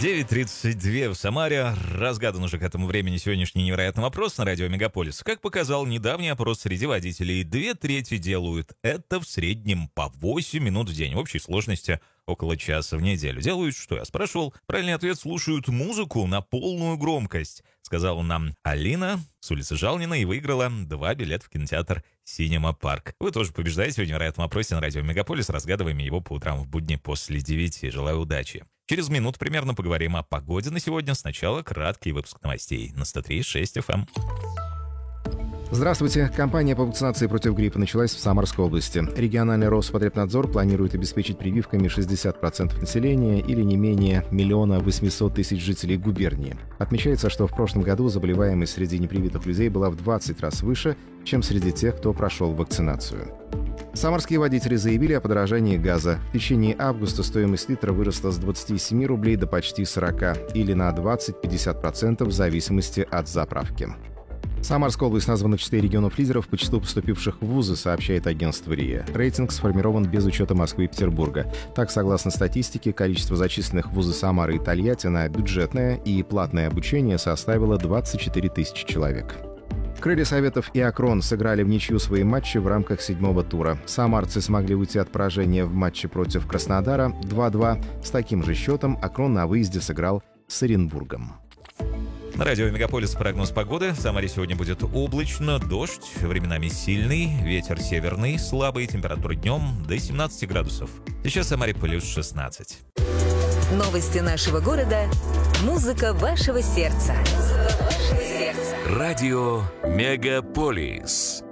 9:32 в Самаре. Разгадан уже к этому времени сегодняшний невероятный вопрос на радио Мегаполис. Как показал недавний опрос среди водителей, 2/3 делают это в среднем по 8 минут в день. В общей сложности около часа в неделю. Делают что? Я спрашивал. Правильный ответ: слушают музыку на полную громкость. Сказала нам Алина с улицы Жалнина и выиграла 2 билета в кинотеатр «Синема Парк». Вы тоже побеждаете в невероятном опросе на радио Мегаполис. Разгадываем его по утрам в будни после 9. Желаю удачи. Через минуту примерно поговорим о погоде на сегодня. Сначала краткий выпуск новостей на 103.6 FM. Здравствуйте. Кампания по вакцинации против гриппа началась в Самарской области. Региональный Роспотребнадзор планирует обеспечить прививками 60% населения или не менее 1 800 000 жителей губернии. Отмечается, что в прошлом году заболеваемость среди непривитых людей была в 20 раз выше, чем среди тех, кто прошел вакцинацию. Самарские водители заявили о подорожании газа. В течение августа стоимость литра выросла с 27 рублей до почти 40, или на 20-50% в зависимости от заправки. Самарская область названа в числе регионов-лидеров по числу поступивших в вузы, сообщает агентство РИА. Рейтинг сформирован без учета Москвы и Петербурга. Так, согласно статистике, количество зачисленных в вузы Самары и Тольятти на бюджетное и платное обучение составило 24 000 человек. Крылья Советов и Акрон сыграли в ничью свои матчи в рамках 7-го тура. Самарцы смогли уйти от поражения в матче против Краснодара 2-2. С таким же счетом Акрон на выезде сыграл с Оренбургом. На радио Мегаполис прогноз погоды. В Самаре сегодня будет облачно, дождь, временами сильный, ветер северный, слабый, температура днем до 17 градусов. Сейчас в Самаре плюс 16. Новости нашего города. Музыка вашего сердца. Радио Мегаполис.